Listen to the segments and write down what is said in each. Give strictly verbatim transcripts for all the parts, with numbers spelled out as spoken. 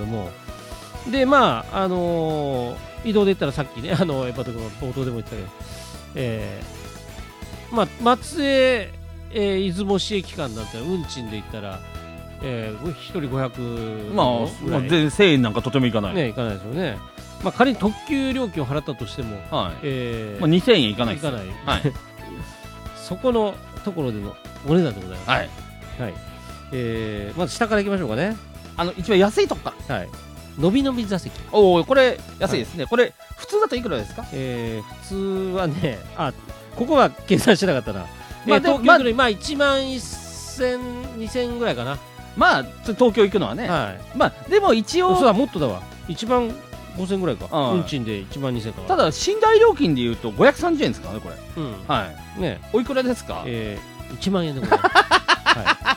ども、でまああのー、移動で言ったらさっきねあのやっぱ冒頭でも言ってたけど、えー、まあ松江、えー、出雲市駅間だったら運賃で言ったら、えー、ひとりごひゃくまあ、まあ、でせんえんなんかとてもいかないね、いかないですよね。まあ、仮に特急料金を払ったとしても、 はいえーまあ、にせんえんいかないです。 いかない、 はい、 そこのところでのお値段でございます。 はい、 はい、えー、まず下からいきましょうかね。 あの一番安いとこから。 はい、のびのび座席。 おお、これ安いですね、はい、これ普通だといくらですか？ えー、普通はね、あ、ここは計算してなかったな。 まあ、 えー、東京よりまあいちまんせん、にせんぐらいかな。 まあ東京行くのはね、はい、まあでも一応そうだ、もっとだわ、いちまんごせんぐらいか、 うん、 運賃でいちまんにせんか。 ただ寝台料金でいうとごひゃくさんじゅうえんですからね、これ。うん、はいね。おいくらですか？ えー、いちまんえんでございます。はい、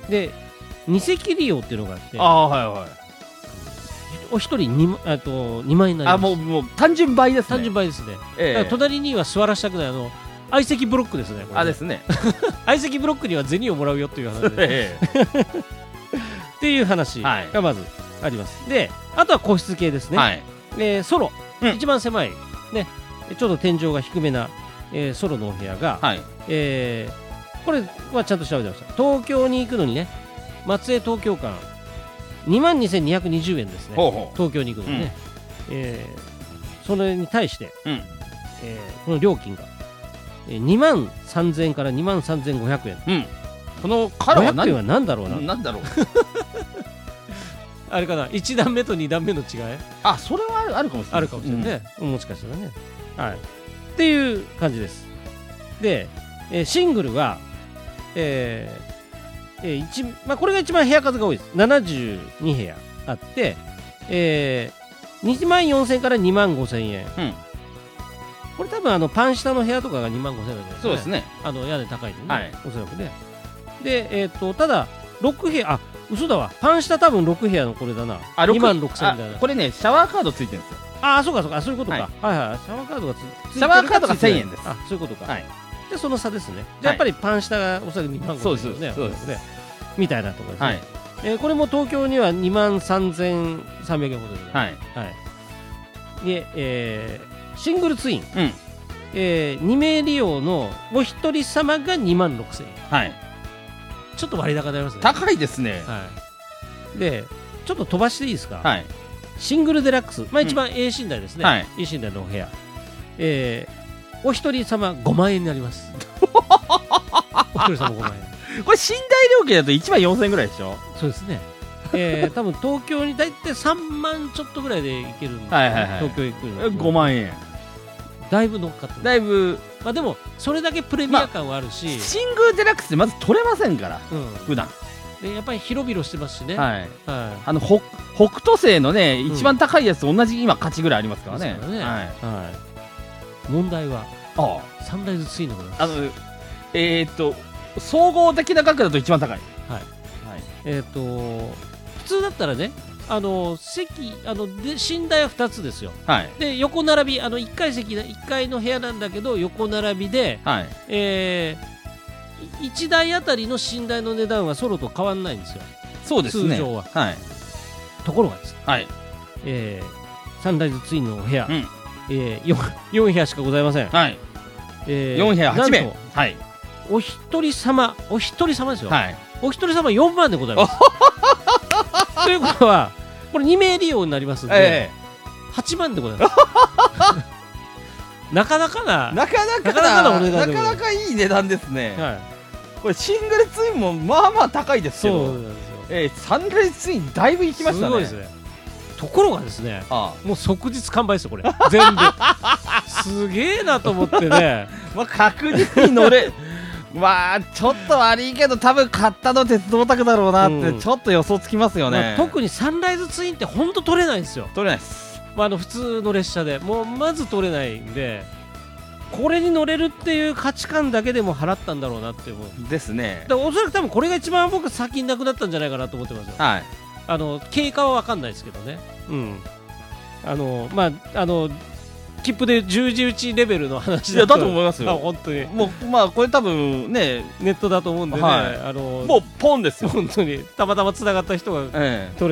でに席利用っていうのがあって、 ああ、はいはい、 お一人 に, あとにまんえんになります。 あ、もうもう単純倍ですね。 単純倍ですね、 えー、 隣には座らせたくないあの相席ブロックですね、これね。 あですね相席ブロックには銭をもらうよという話で、えー、っていう話がまずあります。であとは個室系ですね、はい、えー、ソロ、うん、一番狭い、ね、ちょっと天井が低めな、えー、ソロのお部屋が、はい、えー、これはちゃんと調べてました。東京に行くのにね、松江東京間にまんにせんにひゃくにじゅうえんですね。ほうほう、東京に行くのにね、うん、えー、それに対して、うん、えー、この料金がにまんさんぜんえんからにまんさんぜんごひゃくえん、うん、 このカラーはごひゃくえんは何だろうな、 何だろうあれかな、いち段目とに段目の違い、 あ、それはあるかもしれない、 あるかもしれないね、うん、もしかしたらね、はい、っていう感じです。で、えー、シングルは、えーえー一まあ、これが一番部屋数が多いです。ななじゅうにへやあって、えー、にまんよんせんからにまんごせんえん、うん、これ多分あのパン下の部屋とかがにまんごせんえんなんですね。そうですね、あの屋根高いんでね、はい、おそらくね。で、えー、とただろくへや、あ、嘘だわ、パン下多分ろくへやのこれだな、あにまんろくせんえんだな。 これね、シャワーカードついてるんですよ。 ああ、そうかそうか、そういうことか、はい、はいはい、シャワーカードがついてる、 シャワーカードがせんえんです。 あ、そういうことか、はい、でその差ですね。 でやっぱりパン下がおそらくにまんごせんえんですね、そうですね、みたいなところですね、はい、えー、これも東京にはにまんさんぜんさんびゃくえんほどでございます。はい、はい、で、えー、シングルツイン、うん、えー、にめい利用のお一人様がにまんろくせんえん、はい、ちょっと割高になりますね。 高いですね、 はい、でちょっと飛ばしていいですか、はい、シングルデラックス、まあ、一番 A 寝台ですね、うん、はい、A 寝台のお部屋、えー、お一人様ごまんえんになりますお一人様ごまんえんこれ寝台料金だといちまんよんせんえんぐらいでしょ。 そうですね、えー、多分東京に大体さんまんちょっとぐらいで行けるんです、ね、はいはい、はい、東京行くのごまんえんだいぶ乗っかってる。 だいぶ、 まあでもそれだけプレミア感はあるし、まあ、 シングルデラックスってまず取れませんから、うん、普段でやっぱり広々してますしね、はい、はい、 あの北北斗星のね、うん、一番高いやつと同じ今価値ぐらいありますからね。 からね、はいはい、問題はああサンライズツインのことです。 あのえー、っと総合的な額だと一番高い、はいはい、 えー、っと普通だったらね、あの席あので寝台はふたつですよ、はい、で横並び、あのいっかい席いっかいの部屋なんだけど横並びで、はい、えー、いちだいあたりの寝台の値段はソロと変わらないんですよ。 そうですね、 通常は、 はい、 ところがですね、はい、えー、サンライズツインのお部屋、うん、えー、よん, よん部屋しかございません、はい、えー、よん部屋はちめい、はい、お一人様お一人様ですよ、はい、お一人様よんまんでございますということはこれにめい利用になりますので、えー、はちまんでございますなかなかななかなかななかなかなお値段でございます。なかなかいい値段ですね、はい、これシングルツインもまあまあ高いですけど、そうなんですよ、えー、サンライズツインだいぶいきましたね。すごいですね。 ところがですね、ああもう即日完売ですよこれ全部すげえなと思ってねまあ確実に乗れまあちょっと悪いけど多分買ったの鉄道宅だろうなってちょっと予想つきますよね、うん、まあ、 特にサンライズツインって本当取れないんですよ。 取れないです、 まあ、あの普通の列車でもうまず取れないんで、これに乗れるっていう価値観だけでも払ったんだろうなって思うですね。 だからおそらく多分これが一番僕先になくなったんじゃないかなと思ってますよ。はい、あの経過は分かんないですけどね、うん、あのまああの切符で十字打ちレベルの話だとだと思いますよ。 本当にもうまあこれ多分ねネットだと思うんでね、はい、あのもうポンですよ本当にたまたまつながった人が、ええ、